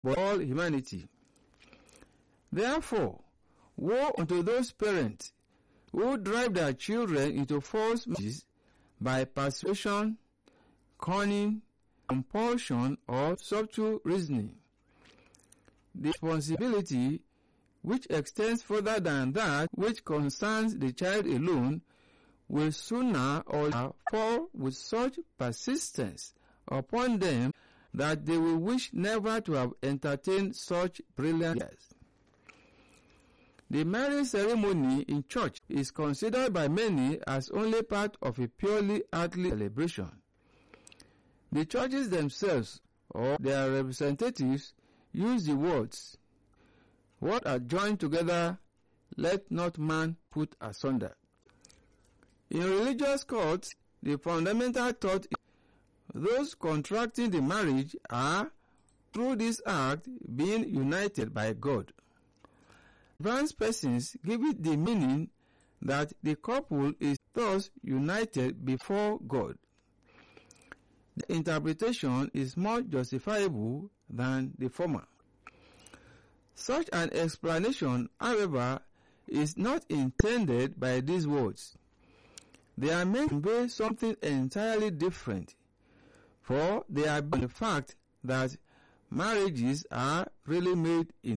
but all humanity. Therefore, woe unto those parents who drive their children into false marriages by persuasion, cunning, compulsion, or subtle reasoning. The responsibility, which extends further than that which concerns the child alone, will sooner or later fall with such persistence upon them that they will wish never to have entertained such brilliant ideas. The marriage ceremony in church is considered by many as only part of a purely earthly celebration. The churches themselves or their representatives use the words, "What are joined together, let not man put asunder." In religious cults, the fundamental thought is those contracting the marriage are, through this act, being united by God. Advanced persons give it the meaning that the couple is thus united before God. The interpretation is more justifiable than the former. Such an explanation, however, is not intended by these words. They are meant to convey something entirely different, for they are based on the fact that marriages are really made in.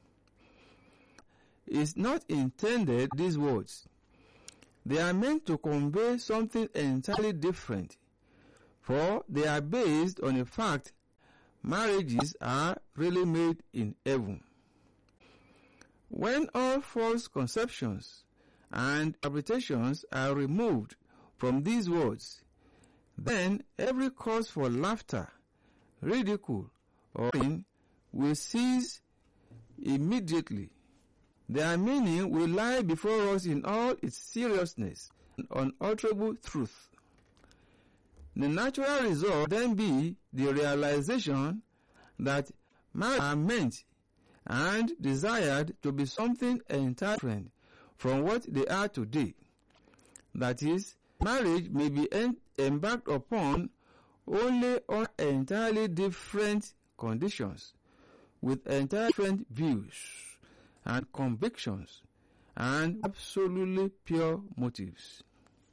Is not intended these words. They are meant to convey something entirely different, for they are based on the fact marriages are really made in heaven. When all false conceptions and interpretations are removed from these words, then every cause for laughter, ridicule, or pain will cease immediately. Their meaning will lie before us in all its seriousness and unalterable truth. The natural result then be the realization that marriage are meant and desired to be something entirely different from what they are today. That is, marriage may be embarked upon only on entirely different conditions, with entirely different views and convictions, and absolutely pure motives.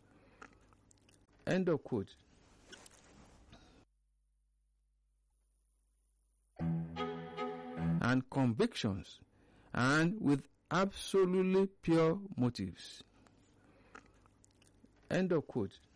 End of quote. And convictions, and with absolutely pure motives. End of quote.